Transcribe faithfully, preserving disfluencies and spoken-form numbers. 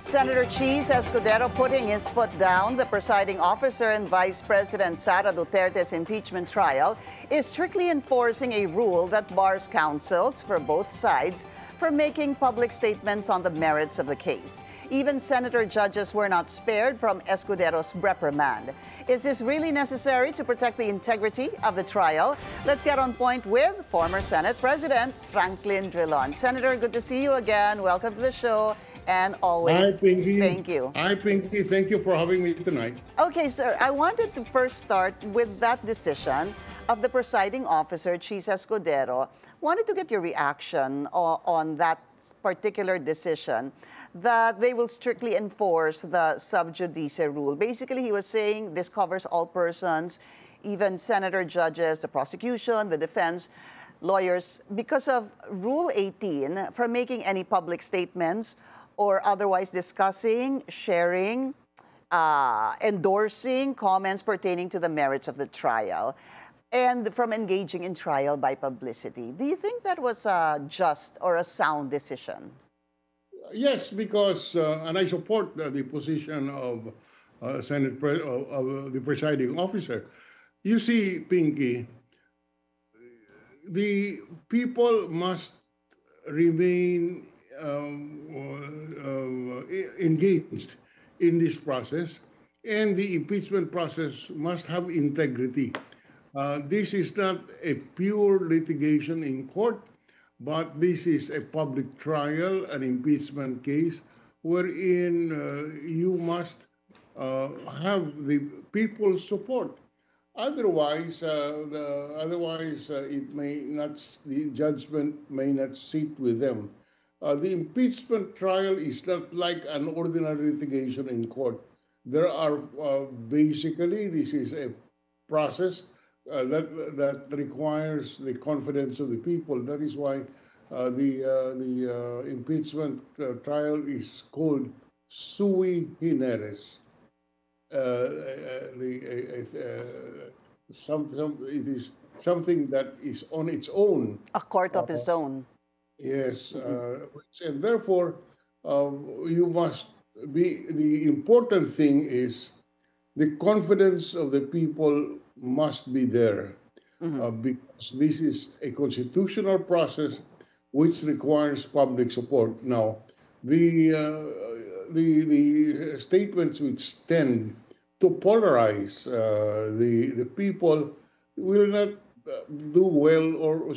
Senator Cheese Escudero putting his foot down. The presiding officer in Vice President Sara Duterte's impeachment trial is strictly enforcing a rule that bars counsels for both sides from making public statements on the merits of the case. Even senator judges were not spared from Escudero's reprimand. Is this really necessary to protect the integrity of the trial? Let's get on point with former Senate President Franklin Drilon. Senator, good to see you again. Welcome to the show. And always, Hi, Pinky. Thank you. Hi, Pinky. Thank you for having me tonight. Okay, sir, I wanted to first start with that decision of the presiding officer, Cheese Escudero. Wanted to get your reaction on, on that particular decision that they will strictly enforce the sub judice rule. Basically, he was saying this covers all persons, even senator, judges, the prosecution, the defense, lawyers, because of Rule eighteen, from making any public statements or otherwise discussing, sharing, uh, endorsing comments pertaining to the merits of the trial, and from engaging in trial by publicity. Do you think that was a just or a sound decision? Yes, because, uh, and I support uh, the position of uh, Senate Pre- of, of the presiding officer. You see, Pinky, the people must remain um, uh, engaged in this process, and the impeachment process must have integrity. Uh, this is not a pure litigation in court, but this is a public trial, an impeachment case, wherein uh, you must uh, have the people's support. Otherwise, uh, the, otherwise uh, it may not. The judgment may not sit with them. Uh, the impeachment trial is not like an ordinary litigation in court. There are uh, basically this is a process uh, that that requires the confidence of the people. That is why uh, the uh, the uh, impeachment uh, trial is called sui generis. Uh, uh, the, uh, uh, some, some, it is something that is on its own. A court of Uh, its own. yes, uh, and therefore uh, you must be. The important thing is the confidence of the people must be there, uh, because this is a constitutional process which requires public support. Now, the uh, the the statements which tend to polarize uh, the the people will not uh, do well or